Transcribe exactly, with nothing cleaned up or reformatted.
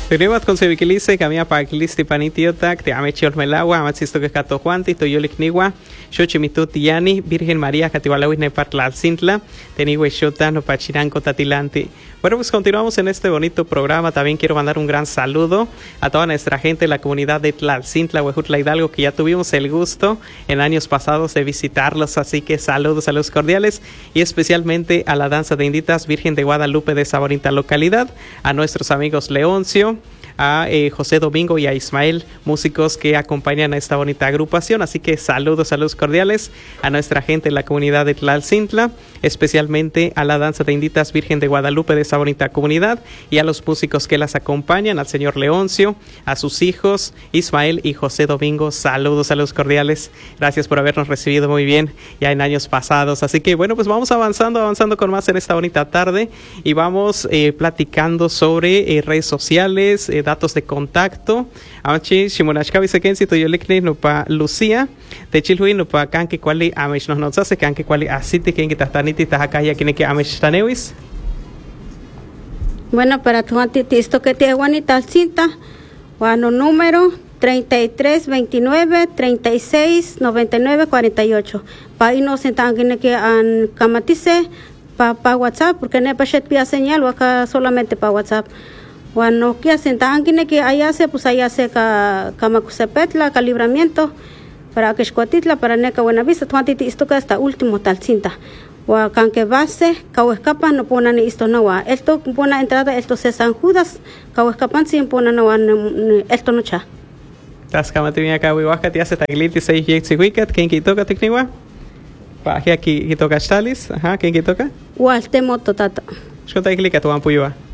Tenemos con sevikilise camia pakilisti panitiotak te amechiol melagua amatsisto que cato juanti toyolik niwa xochimitu tiani Virgen María catiwalawis ne partlal-cintla tenigüe xota no pachiranco tatilanti. Bueno, pues continuamos en este bonito programa. También quiero mandar un gran saludo a toda nuestra gente de la comunidad de Tlalcintla, Huejutla Hidalgo, que ya tuvimos el gusto en años pasados de visitarlos. Así que saludos, saludos cordiales y especialmente a la danza de inditas Virgen de Guadalupe de esa bonita localidad, a nuestros amigos Leoncio, a eh, José Domingo y a Ismael, músicos que acompañan a esta bonita agrupación. Así que saludos, saludos cordiales a nuestra gente de la comunidad de Tlalcintla, especialmente a la danza de inditas Virgen de Guadalupe de esa bonita comunidad y a los músicos que las acompañan, al señor Leoncio, a sus hijos Ismael y José Domingo. Saludos, saludos cordiales. Gracias por habernos recibido muy bien ya en años pasados. Así que bueno, pues vamos avanzando, avanzando con más en esta bonita tarde y vamos eh, platicando sobre eh, redes sociales, eh, datos de contacto. Amachi Shimonashkavi Sekensi Toyolikni no pa Lucía de Chilhui no pa Kanki Kwali Amish nos notase Kanki Kwali Asiti Kenki Tataniti Tahakaya Kineki Amish Tanewis. Bueno, para tu antitisto que te guanita cinta, bueno, número treinta y tres veintinueve treinta y seis noventa y nueve cuarenta y ocho. Pa ino sentan que an kamatice pa pa WhatsApp porque ne pa pia señal o acá solamente pa WhatsApp. Bueno, que sentan que allá se pues allá se ka kamakusepetla calibramiento para que escuatitla para neca buena vista tu antitisto que hasta último tal cinta. Wa kanke base kau escapan no ponan esto no wa esto pona entrada esto se San Judas kau escapan sin ponan no esto no cha tas kamati mi acá wiwaka ti hace tagliti seis yexi wicket quién que toca tekniwa pa aquí aquí toca stalis ajá quién que toca wa el temo totata yo taglika tu ampuiwa